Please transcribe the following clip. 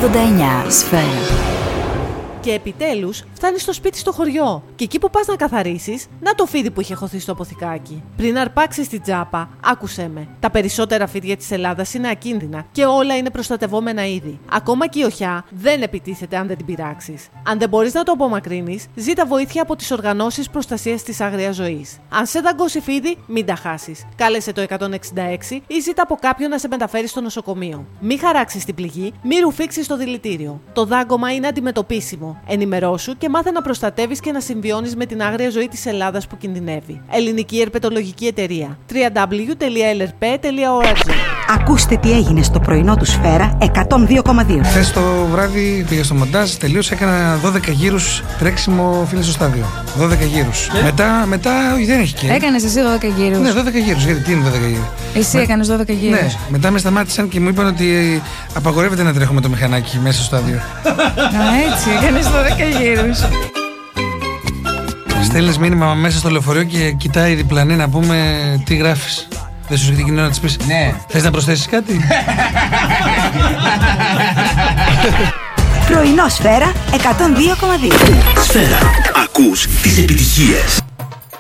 89 Σφαίρα. Και επιτέλους φτάνει στο σπίτι στο χωριό. Και εκεί που πας να καθαρίσεις, να το φίδι που είχε χωθεί στο αποθηκάκι. Πριν αρπάξεις την τσάπα, άκουσέ με. Τα περισσότερα φίδια της Ελλάδας είναι ακίνδυνα και όλα είναι προστατευόμενα είδη. Ακόμα και η οχιά δεν επιτίθεται αν δεν την πειράξεις. Αν δεν μπορείς να το απομακρύνεις, ζήτα βοήθεια από τις οργανώσεις προστασίας της άγριας ζωής. Αν σε δαγκώσει φίδι, μην τα χάσεις. Κάλεσε το 166 ή ζήτα από κάποιον να σε μεταφέρει στο νοσοκομείο. Μη χαράξεις την πληγή, μη ρουφήξεις το δηλητήριο. Το δάγκωμα είναι αντιμετωπίσιμο. Ενημερώσου και μάθε να προστατεύεις και να συμβιώνεις με την άγρια ζωή της Ελλάδας που κινδυνεύει. Ελληνική Ερπετολογική Εταιρεία. www.lrp.org. Ακούστε τι έγινε στο πρωινό του Σφαίρα 102,2. Χθες το βράδυ πήγα στο μοντάζ, τελείωσα, έκανα 12 γύρους τρέξιμο, φίλε, στο στάδιο. 12 γύρους. Μετά δεν έχει και. Έκανες εσύ 12 γύρους? Ναι, 12 γύρους. Γιατί τι είναι 12 γύρους? Εσύ έκανες 12 γύρους. Ναι, μετά με σταμάτησαν και μου είπαν ότι απαγορεύεται να τρέχω με το μηχανάκι μέσα στο στάδιο. Έτσι, έκανες 12 γύρους. Στέλνεις μήνυμα μέσα στο λεωφορείο και κοιτάει η διπλανή να πούμε τι γράφεις. Δεν σου έχει να της πεις? Ναι. Θες να προσθέσεις κάτι? Πρωινό Σφαίρα 102,2. Σφαίρα. Ακούς τις επιτυχίες.